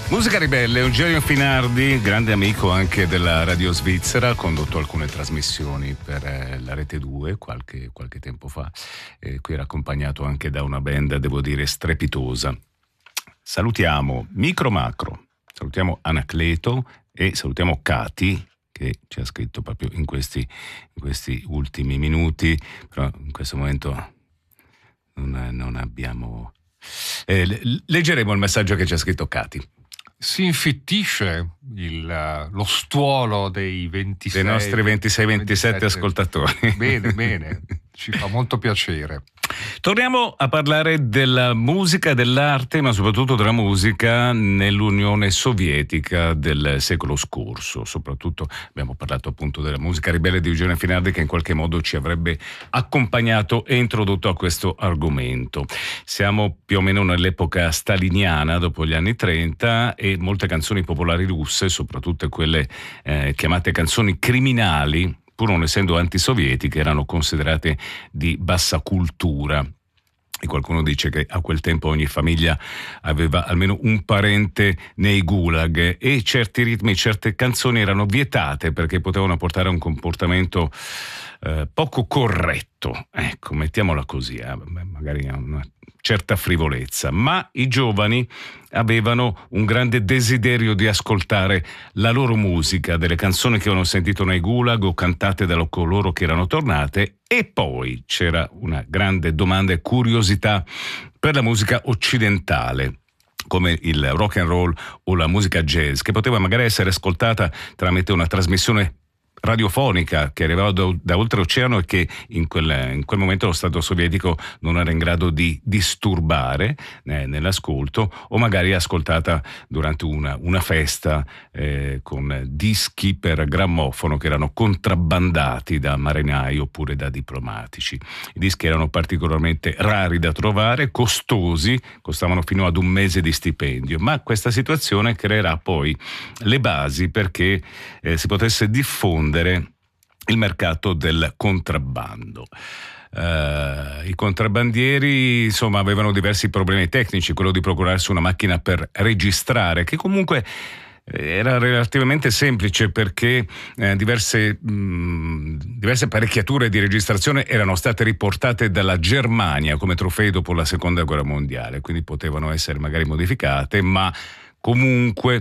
Musica Ribelle, Eugenio Finardi, grande amico anche della Radio Svizzera, ha condotto alcune trasmissioni per la Rete 2 qualche tempo fa, qui era accompagnato anche da una band, devo dire, strepitosa. Salutiamo Micro Macro, salutiamo Anacleto e salutiamo Cati, che ci ha scritto proprio in questi ultimi minuti, però in questo momento non abbiamo... leggeremo il messaggio che ci ha scritto Cati. Si infittisce lo stuolo dei nostri 26-27 ascoltatori. Bene, ci fa molto piacere. Torniamo a parlare della musica, dell'arte, ma soprattutto della musica nell'Unione Sovietica del secolo scorso. Soprattutto abbiamo parlato appunto della musica ribelle di Eugenio Finardi, che in qualche modo ci avrebbe accompagnato e introdotto a questo argomento. Siamo più o meno nell'epoca staliniana, dopo gli anni 30, e molte canzoni popolari russe, soprattutto quelle chiamate canzoni criminali, pur non essendo antisovietiche, erano considerate di bassa cultura. E qualcuno dice che a quel tempo ogni famiglia aveva almeno un parente nei gulag e certi ritmi, certe canzoni erano vietate perché potevano portare a un comportamento poco corretto. Ecco, mettiamola così, magari una certa frivolezza, ma i giovani avevano un grande desiderio di ascoltare la loro musica, delle canzoni che avevano sentito nei gulag o cantate da coloro che erano tornate, e poi c'era una grande domanda e curiosità per la musica occidentale, come il rock and roll o la musica jazz, che poteva magari essere ascoltata tramite una trasmissione radiofonica che arrivava da oltreoceano e che in quel momento lo Stato sovietico non era in grado di disturbare nell'ascolto, o magari ascoltata durante una festa con dischi per grammofono che erano contrabbandati da marinai oppure da diplomatici. I dischi erano particolarmente rari da trovare, costosi, costavano fino ad un mese di stipendio, ma questa situazione creerà poi le basi perché si potesse diffondere il mercato del contrabbando. I contrabbandieri insomma avevano diversi problemi tecnici, quello di procurarsi una macchina per registrare, che comunque era relativamente semplice perché diverse apparecchiature di registrazione erano state riportate dalla Germania come trofei dopo la seconda guerra mondiale, quindi potevano essere magari modificate, ma comunque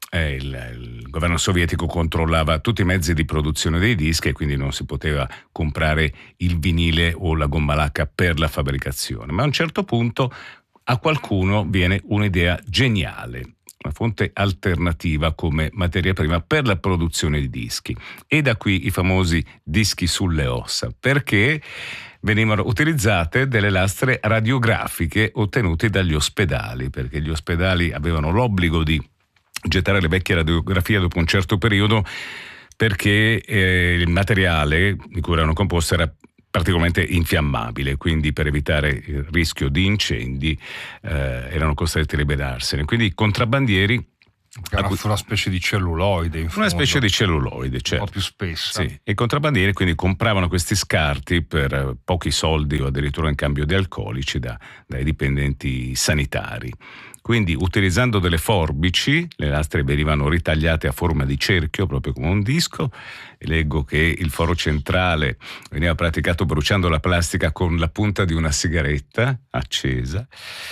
il governo sovietico controllava tutti i mezzi di produzione dei dischi e quindi non si poteva comprare il vinile o la gomma lacca per la fabbricazione. Ma a un certo punto a qualcuno viene un'idea geniale, una fonte alternativa come materia prima per la produzione di dischi, e da qui i famosi dischi sulle ossa, perché venivano utilizzate delle lastre radiografiche ottenute dagli ospedali, perché gli ospedali avevano l'obbligo di gettare le vecchie radiografie dopo un certo periodo, perché il materiale di cui erano composte era particolarmente infiammabile, quindi per evitare il rischio di incendi erano costretti a liberarsene. Quindi i contrabbandieri era una specie di celluloide, in fondo. Una specie di celluloide, certo. Un po' più spessa. Sì. E i contrabbandieri quindi compravano questi scarti per pochi soldi o addirittura in cambio di alcolici dai dipendenti sanitari. Quindi utilizzando delle forbici, le lastre venivano ritagliate a forma di cerchio, proprio come un disco. E leggo che il foro centrale veniva praticato bruciando la plastica con la punta di una sigaretta accesa,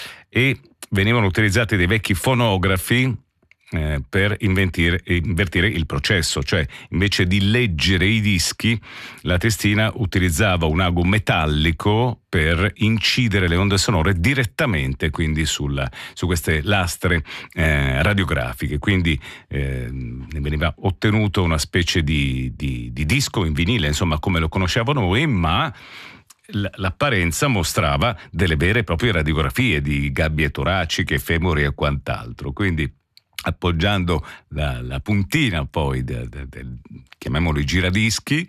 e venivano utilizzati dei vecchi fonografi per invertire il processo, cioè invece di leggere i dischi la testina utilizzava un ago metallico per incidere le onde sonore direttamente quindi su queste lastre radiografiche, quindi ne veniva ottenuto una specie di disco in vinile, insomma come lo conosciamo noi, ma l'apparenza mostrava delle vere e proprie radiografie di gabbie toraciche, femori e quant'altro. Quindi appoggiando la puntina poi chiamiamolo i giradischi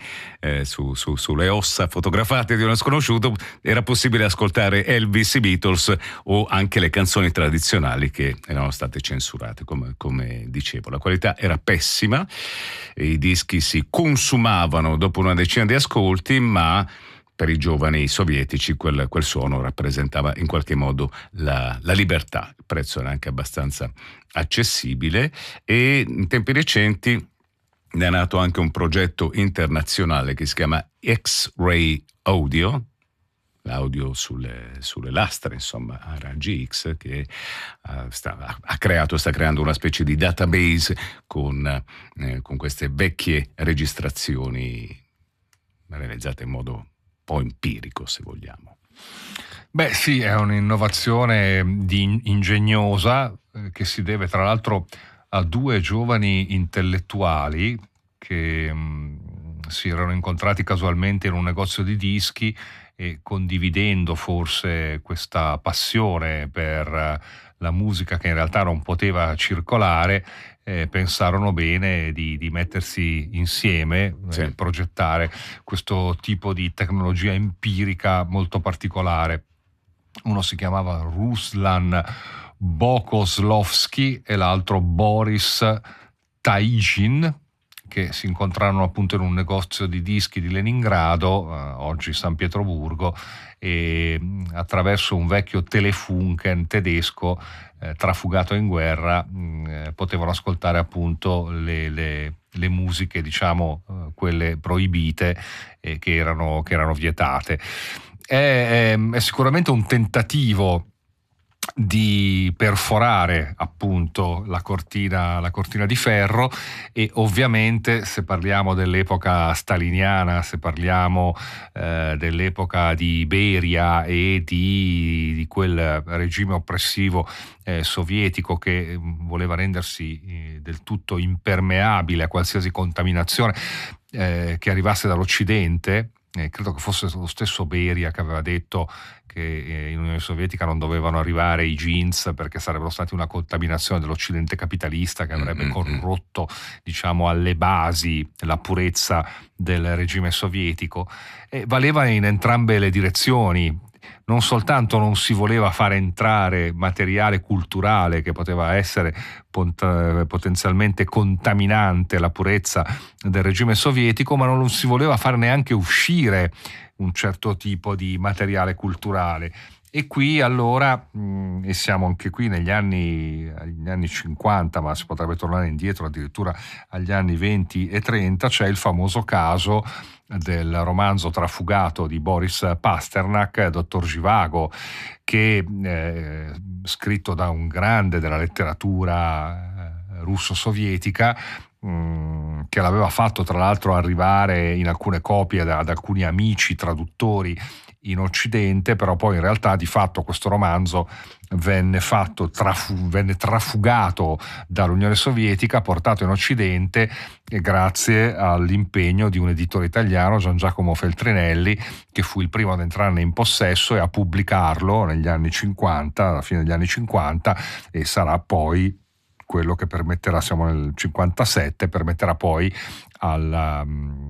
sulle ossa fotografate di uno sconosciuto, era possibile ascoltare Elvis, i Beatles o anche le canzoni tradizionali che erano state censurate, come dicevo. La qualità era pessima, i dischi si consumavano dopo una decina di ascolti, ma per i giovani sovietici quel suono rappresentava in qualche modo la libertà. Il prezzo era anche abbastanza accessibile e in tempi recenti ne è nato anche un progetto internazionale che si chiama X-Ray Audio, l'audio sulle lastre, insomma, a raggi X, che sta creando una specie di database con queste vecchie registrazioni realizzate in modo un po' empirico, se vogliamo. Beh sì, è un'innovazione ingegnosa che si deve tra l'altro a due giovani intellettuali che si erano incontrati casualmente in un negozio di dischi e condividendo forse questa passione per la musica che in realtà non poteva circolare, pensarono bene di mettersi insieme, sì, progettare questo tipo di tecnologia empirica molto particolare. Uno si chiamava Ruslan Bokoslowski e l'altro Boris Taizhin, che si incontrarono appunto in un negozio di dischi di Leningrado, oggi San Pietroburgo, e attraverso un vecchio Telefunken tedesco trafugato in guerra potevano ascoltare appunto le musiche, diciamo, quelle proibite che erano vietate. È sicuramente un tentativo di perforare appunto la cortina di ferro, e ovviamente se parliamo dell'epoca staliniana, se parliamo dell'epoca di Beria e di quel regime oppressivo sovietico che voleva rendersi del tutto impermeabile a qualsiasi contaminazione che arrivasse dall'Occidente. Credo che fosse lo stesso Beria che aveva detto che in Unione Sovietica non dovevano arrivare i jeans perché sarebbero stati una contaminazione dell'Occidente capitalista che avrebbe corrotto, diciamo, alle basi la purezza del regime sovietico. E valeva in entrambe le direzioni. Non soltanto non si voleva fare entrare materiale culturale che poteva essere potenzialmente contaminante la purezza del regime sovietico, ma non si voleva fare neanche uscire un certo tipo di materiale culturale. E qui allora, e siamo anche qui negli anni 50, ma si potrebbe tornare indietro addirittura agli anni 20 e 30, c'è il famoso caso del romanzo trafugato di Boris Pasternak, Dottor Zhivago, che scritto da un grande della letteratura russo-sovietica, che l'aveva fatto tra l'altro arrivare in alcune copie ad alcuni amici traduttori in Occidente, però poi in realtà di fatto questo romanzo venne trafugato dall'Unione Sovietica, portato in Occidente grazie all'impegno di un editore italiano, Gian Giacomo Feltrinelli, che fu il primo ad entrarne in possesso e a pubblicarlo negli anni 50, alla fine degli anni 50, e sarà poi quello che permetterà, siamo nel 57, permetterà poi al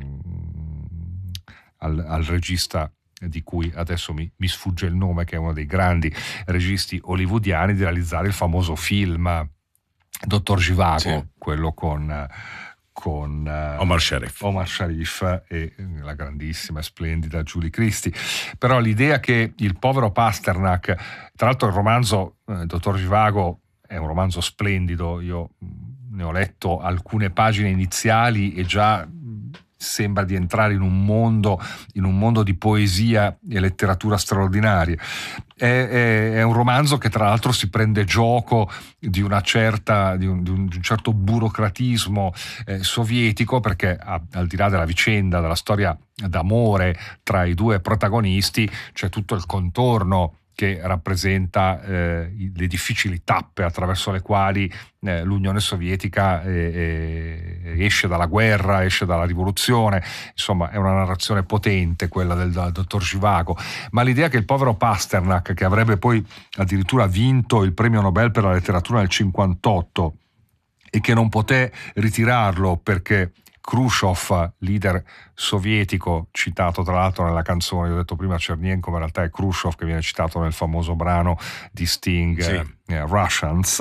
regista di cui adesso mi sfugge il nome, che è uno dei grandi registi hollywoodiani, di realizzare il famoso film Dottor Zhivago, sì, quello con Omar Sharif e la grandissima e splendida Julie Christie. Però l'idea che il povero Pasternak, tra l'altro il romanzo Dottor Zhivago è un romanzo splendido, io ne ho letto alcune pagine iniziali e già sembra di entrare in un mondo di poesia e letteratura straordinarie. È un romanzo che tra l'altro si prende gioco di un certo burocratismo sovietico, perché al di là della vicenda, della storia d'amore tra i due protagonisti, c'è tutto il contorno che rappresenta le difficili tappe attraverso le quali l'Unione Sovietica esce dalla guerra, esce dalla rivoluzione. Insomma, è una narrazione potente quella del Dottor Zhivago. Ma l'idea che il povero Pasternak, che avrebbe poi addirittura vinto il premio Nobel per la letteratura nel 58 e che non poté ritirarlo perché Khrushchev, leader sovietico, citato tra l'altro nella canzone, io ho detto prima Chernenko, ma in realtà è Khrushchev che viene citato nel famoso brano di Sting, sì, Russians.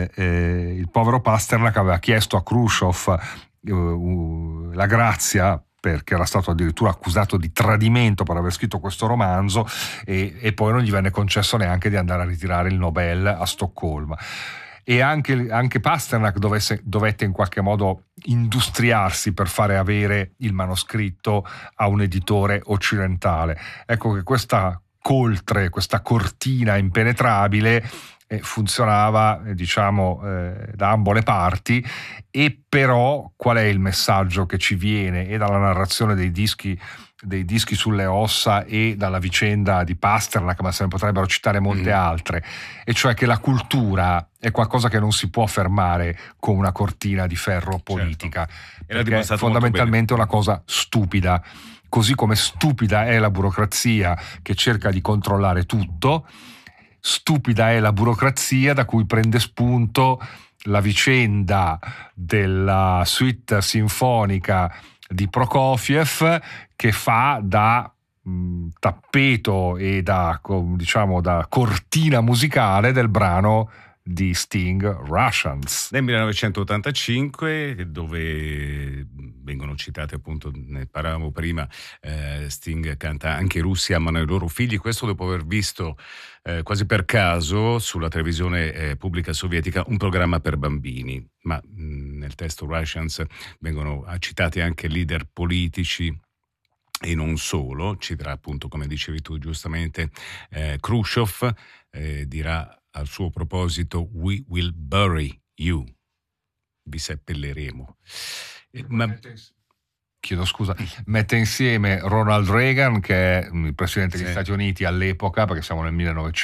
Il povero Pasternak aveva chiesto a Khrushchev la grazia perché era stato addirittura accusato di tradimento per aver scritto questo romanzo, e poi non gli venne concesso neanche di andare a ritirare il Nobel a Stoccolma. E anche Pasternak dovette in qualche modo industriarsi per fare avere il manoscritto a un editore occidentale. Ecco che questa coltre, questa cortina impenetrabile funzionava da ambo le parti. E però qual è il messaggio che ci viene e dalla narrazione dei dischi sulle ossa e dalla vicenda di Pasternak, ma se ne potrebbero citare molte altre, e cioè che la cultura è qualcosa che non si può fermare con una cortina di ferro politica, perché è fondamentalmente una cosa stupida, così come stupida è la burocrazia che cerca di controllare tutto. Stupida è la burocrazia da cui prende spunto la vicenda della suite sinfonica di Prokofiev, che fa da tappeto e da cortina musicale del brano di Sting, Russians. Nel 1985, dove vengono citate, appunto, ne parlavamo prima, Sting canta "Anche i russi amano i loro figli", questo dopo aver visto quasi per caso sulla televisione pubblica sovietica un programma per bambini, ma nel testo Russians vengono citati anche leader politici e non solo. Citerà, appunto, come dicevi tu giustamente, Khrushchev dirà al suo proposito "We will bury you", vi seppelleremo. Chiedo scusa, mette insieme Ronald Reagan, che è il presidente degli Stati Uniti all'epoca, perché siamo nel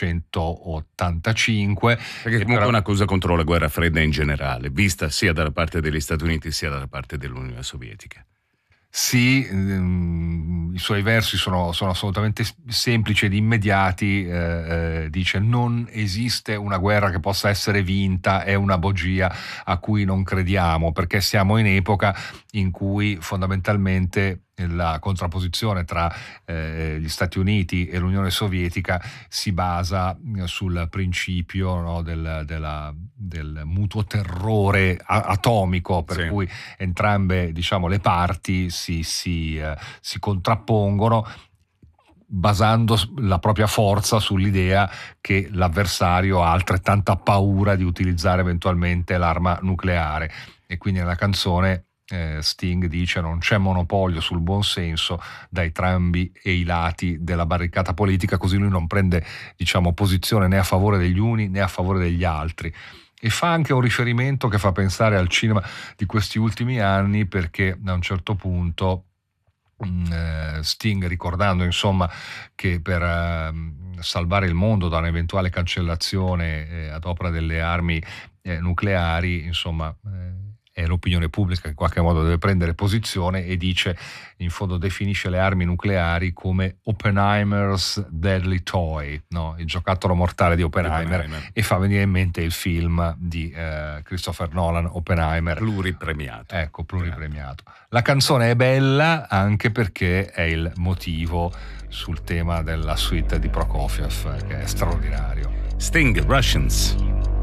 1985. Perché comunque è una cosa contro la guerra fredda in generale, vista sia dalla parte degli Stati Uniti sia dalla parte dell'Unione Sovietica. Sì, i suoi versi sono assolutamente semplici ed immediati. Dice: non esiste una guerra che possa essere vinta, è una bugia a cui non crediamo, perché siamo in epoca in cui fondamentalmente la contrapposizione tra gli Stati Uniti e l'Unione Sovietica si basa sul principio, no, del mutuo terrore atomico, per cui entrambe, le parti si contrappongono, basando la propria forza sull'idea che l'avversario ha altrettanta paura di utilizzare eventualmente l'arma nucleare. E quindi nella canzone Sting dice: non c'è monopolio sul buonsenso da entrambi e i lati della barricata politica, così lui non prende posizione né a favore degli uni né a favore degli altri. E fa anche un riferimento che fa pensare al cinema di questi ultimi anni, perché a un certo punto Sting, ricordando che per salvare il mondo da un'eventuale cancellazione ad opera delle armi nucleari, è l'opinione pubblica che in qualche modo deve prendere posizione, e dice, in fondo definisce le armi nucleari come Oppenheimer's Deadly Toy, no? Il giocattolo mortale di Oppenheimer, e fa venire in mente il film di Christopher Nolan, Oppenheimer. Pluripremiato. Ecco, pluripremiato. La canzone è bella anche perché è il motivo sul tema della suite di Prokofiev, che è straordinario. Sting, Russians.